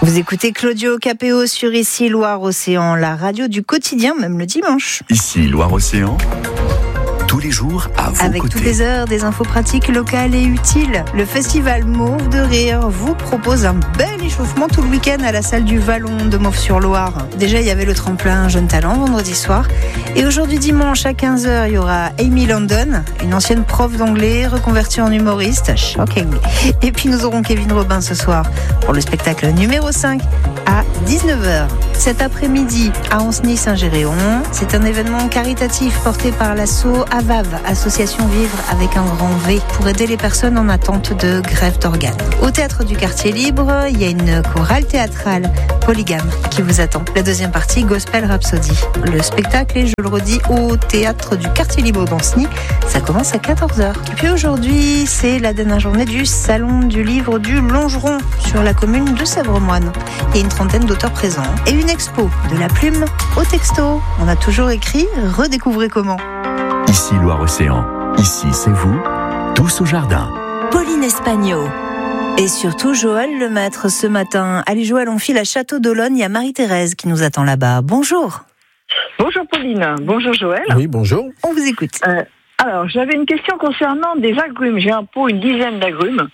Vous écoutez Claudio Capéo sur Ici Loire-Océan, la radio du quotidien, même le dimanche. Ici Loire-Océan, tous les jours à vos Avec côtés. toutes les heures, des infos pratiques locales et utiles. Le festival Mauve de Rire vous propose un bel échauffement tout le week-end à la salle du Vallon de Mauves-sur-Loire. Déjà, il y avait le tremplin Jeunes Talents vendredi soir. Et aujourd'hui dimanche à 15h, il y aura Amy London, une ancienne prof d'anglais reconvertie en humoriste. Shocking. Et puis nous aurons Kevin Robin ce soir pour le spectacle numéro 5 à 19h. Cet après-midi à Ancenis-Saint-Géréon, c'est un événement caritatif porté par l'asso AVAV, Association Vivre avec un grand V, pour aider les personnes en attente de greffe d'organes. Au Théâtre du Quartier Libre, il y a une chorale théâtrale polygame qui vous attend. La deuxième partie, Gospel Rhapsody. Le spectacle est, je le redis, au Théâtre du Quartier Libre d'Ancenis. Ça commence à 14h. Et puis aujourd'hui, c'est la dernière journée du Salon du Livre du Longeron sur la commune de Sèvres-Moine. Il y a une trentaine d'auteurs présents et une expo de la plume au texto. On a toujours écrit « Redécouvrez comment ». Ici Loire-Océan, ici c'est vous, tous au jardin. Pauline Espagno. Et surtout Joël Lemaître ce matin. Allez Joël, on file à Château-d'Olonne, il y a Marie-Thérèse qui nous attend là-bas. Bonjour. Bonjour Pauline, bonjour Joël. Oui, bonjour. On vous écoute. Alors, j'avais une question concernant des agrumes. J'ai un pot, une dizaine d'agrumes.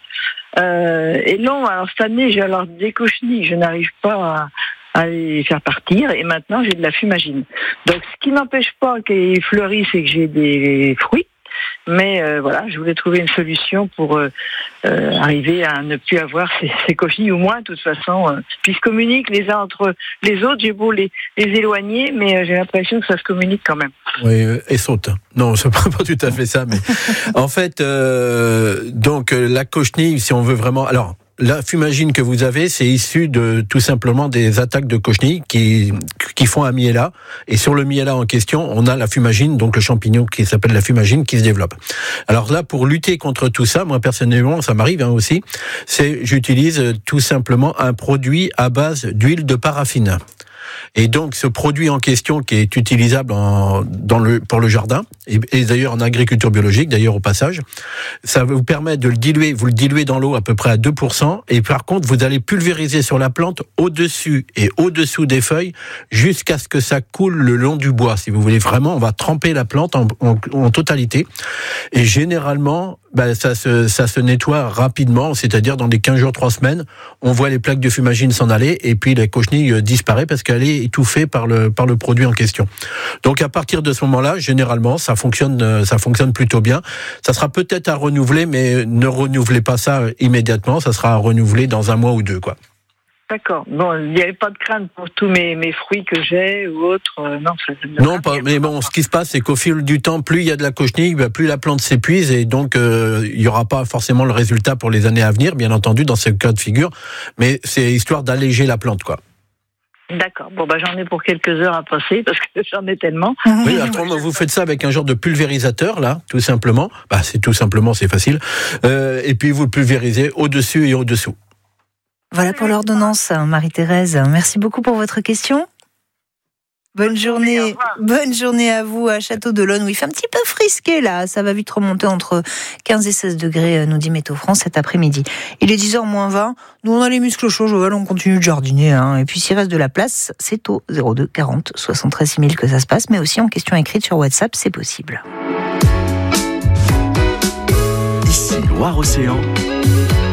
Et non, alors cette année, j'ai alors des cochenilles. Je n'arrive pas à les faire partir. Et maintenant, j'ai de la fumagine. Donc, ce qui n'empêche pas qu'ils fleurissent et que j'ai des fruits. Mais voilà, je voulais trouver une solution pour arriver à ne plus avoir ces cochenilles, ou moins, de toute façon, puis se communiquent les uns entre les autres. J'ai beau les éloigner, mais j'ai l'impression que ça se communique quand même. Oui, et saute. Non, c'est pas tout à fait ça, mais en fait, donc la cochenille, si on veut vraiment, alors. La fumagine que vous avez, c'est issu de tout simplement des attaques de cochenilles qui font un miella. Et sur le miella en question, on a la fumagine, donc le champignon qui s'appelle la fumagine qui se développe. Alors là, pour lutter contre tout ça, moi personnellement, ça m'arrive aussi, j'utilise tout simplement un produit à base d'huile de paraffine. Et donc, ce produit en question qui est utilisable pour le jardin, et d'ailleurs en agriculture biologique, d'ailleurs au passage, ça vous permet de le diluer, vous le diluez dans l'eau à peu près à 2%, et par contre, vous allez pulvériser sur la plante au-dessus et au-dessous des feuilles, jusqu'à ce que ça coule le long du bois. Si vous voulez vraiment, on va tremper la plante en totalité. Et généralement, ça se nettoie rapidement, c'est-à-dire dans les 15 jours, 3 semaines, on voit les plaques de fumagine s'en aller, et puis la cochenille disparaît parce qu'elle est étouffée par le produit en question. Donc à partir de ce moment-là, généralement, ça fonctionne plutôt bien. Ça sera peut-être à renouveler, mais ne renouvelez pas ça immédiatement, ça sera à renouveler dans 1 mois ou 2, quoi. D'accord. Bon, il n'y avait pas de crainte pour tous mes fruits que j'ai ou autres. Non, pas. Mais bon, ce qui se passe, c'est qu'au fil du temps, plus il y a de la cochenille, plus la plante s'épuise, et donc il y aura pas forcément le résultat pour les années à venir, bien entendu, dans ce cas de figure. Mais c'est histoire d'alléger la plante, quoi. D'accord. Bon, j'en ai pour quelques heures à passer parce que j'en ai tellement. Oui, autrement, vous faites ça avec un genre de pulvérisateur, là, tout simplement. C'est facile. Et puis vous le pulvérisez au-dessus et au-dessous. Voilà pour l'ordonnance, Marie-Thérèse. Merci beaucoup pour votre question. Bonne journée à vous à Château-d'Olonne, où il fait un petit peu frisqué là, ça va vite remonter entre 15 et 16 degrés, nous dit Météo France cet après-midi. Il est 10h moins 20, nous on a les muscles chauds, Joël, on continue de jardiner, et puis s'il reste de la place, c'est au 02 40 73 6000 que ça se passe, mais aussi en question écrite sur WhatsApp, c'est possible. Ici Loire-Océan.